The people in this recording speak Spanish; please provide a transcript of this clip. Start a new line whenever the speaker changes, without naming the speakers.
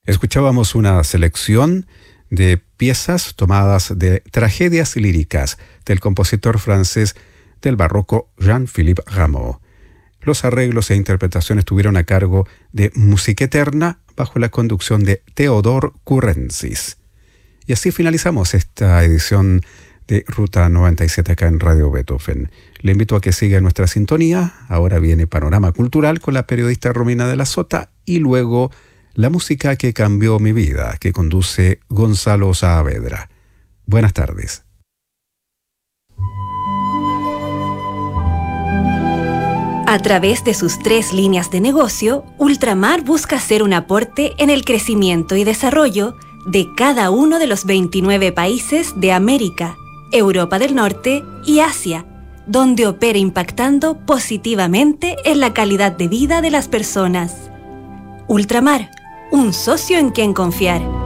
Escuchábamos una selección de piezas tomadas de tragedias líricas del compositor francés del barroco Jean-Philippe Rameau. Los arreglos e interpretaciones estuvieron a cargo de Música Eterna bajo la conducción de Theodore Currensis. Y así finalizamos esta edición de Ruta 97 acá en Radio Beethoven. Le invito a que siga nuestra sintonía. Ahora viene Panorama Cultural con la periodista Romina de la Sota y luego La música que cambió mi vida, que conduce Gonzalo Saavedra. Buenas tardes.
A través de sus 3 líneas de negocio, Ultramar busca hacer un aporte en el crecimiento y desarrollo de cada uno de los 29 países de América, Europa del Norte y Asia, donde opera impactando positivamente en la calidad de vida de las personas. Ultramar, un socio en quien confiar.